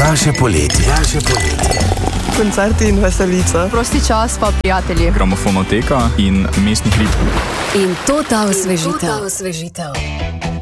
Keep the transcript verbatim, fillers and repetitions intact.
Vaše poletje. Vaše poletje. Koncerti in veselica. Prosti čas pa prijatelji. Gramofonoteka in mestni hrib. In to ta osvežitev.